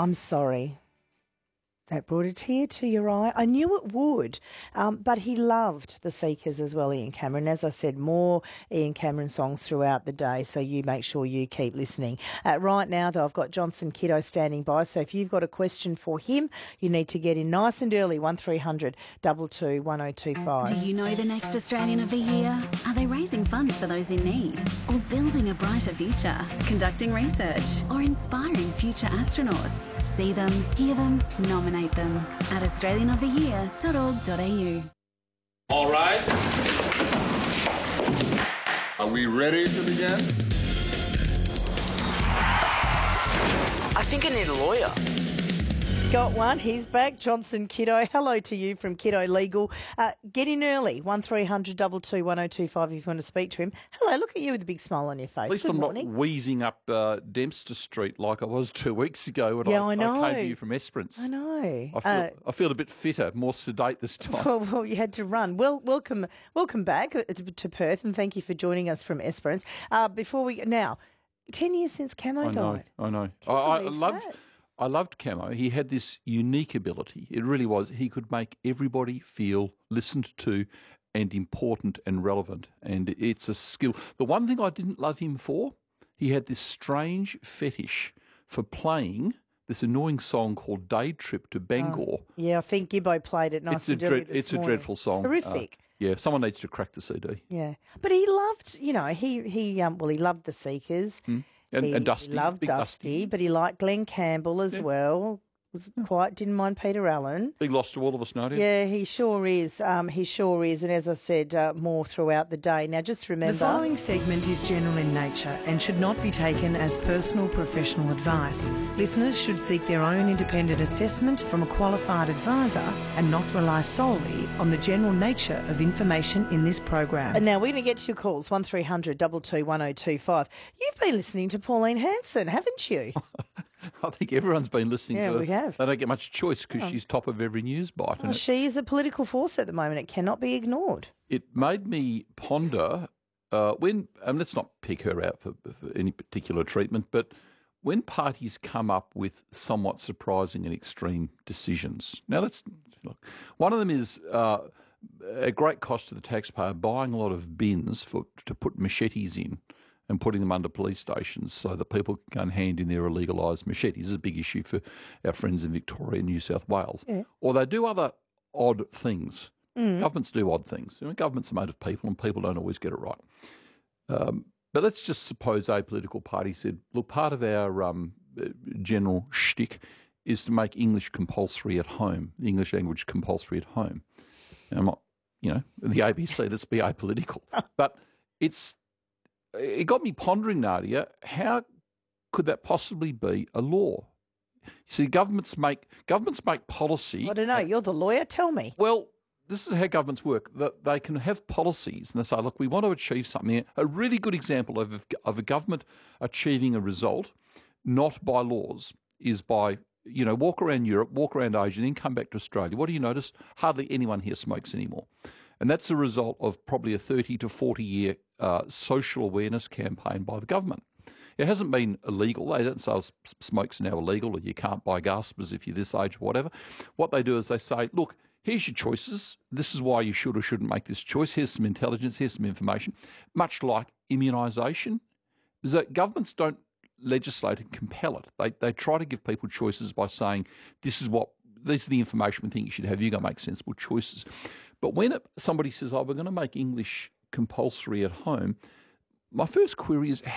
I'm sorry. That brought a tear to your eye. I knew it would, but he loved the Seekers as well, Ian Cameron. As I said, more Ian Cameron songs throughout the day, so you make sure you keep listening. Right now, though, I've got Johnson Kiddo standing by, so if you've got a question for him, you need to get in nice and early, 1300 22 1025. Do you know the next Australian of the Year? Are they raising funds for those in need? Or building a brighter future? Conducting research? Or inspiring future astronauts? See them, hear them, nominate them at australianoftheyear.org.au. All rise. Are we ready to begin? I think I need a lawyer. Got one. He's back. Johnson Kiddo. Hello to you from Kiddo Legal. Get in early. 1300 22 1025 if you want to speak to him. Hello. Look at you with a big smile on your face. At least Good I'm morning. not wheezing up Dempster Street like I was 2 weeks ago when I know. I came to you from Esperance. I know. I feel a bit fitter, more sedate this time. Well, you had to run. Well, welcome back to Perth, and thank you for joining us from Esperance. 10 years since Camo died. I know. Can I loved Camo. He had this unique ability. It really was. He could make everybody feel listened to and important and relevant. And it's a skill. The one thing I didn't love him for, he had this strange fetish for playing this annoying song called Day Trip to Bangor. Yeah, I think Gibbo played it nice and early this It's a morning. dreadful song. It's horrific. Yeah, someone needs to crack the CD. Yeah, but he loved, he loved the Seekers. And Dusty. He loved Big Dusty, but he liked Glenn Campbell as well. Didn't mind Peter Allen. Big loss to all of us, Nadia. Yeah, he sure is. He sure is. And as I said, more throughout the day. Now, just remember... The following segment is general in nature and should not be taken as personal professional advice. Listeners should seek their own independent assessment from a qualified advisor and not rely solely on the general nature of information in this program. And now we're going to get to your calls, 1300 22 1025. You've been listening to Pauline Hanson, haven't you? I think everyone's been listening to her. Yeah, we have. They don't get much choice because she's top of every news bite. Well, she is a political force at the moment. It cannot be ignored. It made me ponder let's not pick her out for any particular treatment, but when parties come up with somewhat surprising and extreme decisions. Now, let's look. One of them is at great cost to the taxpayer buying a lot of bins to put machetes in and putting them under police stations so that people can go and hand in their illegalised machetes. This is a big issue for our friends in Victoria and New South Wales. Yeah. Or they do other odd things. Governments do odd things. Governments are made of people and people don't always get it right. But let's just suppose a political party said, look, part of our general shtick is to make English compulsory at home, the English language compulsory at home. And I'm not, the ABC, let's be apolitical. But it got me pondering, Nadia, how could that possibly be a law? You see, governments make policy. I don't know. You're the lawyer. Tell me. Well, this is how governments work. That they can have policies and they say, look, we want to achieve something. A really good example of a government achieving a result, not by laws, is by, walk around Europe, walk around Asia, and then come back to Australia. What do you notice? Hardly anyone here smokes anymore. And that's a result of probably a 30 to 40 year social awareness campaign by the government. It hasn't been illegal. They don't say smoke's now illegal or you can't buy gaspers if you're this age or whatever. What they do is they say, look, here's your choices. This is why you should or shouldn't make this choice. Here's some intelligence. Here's some information. Much like immunisation, is that governments don't legislate and compel it. They try to give people choices by saying, this is the information we think you should have. You've got to make sensible choices. But when somebody says, we're going to make English compulsory at home, my first query is,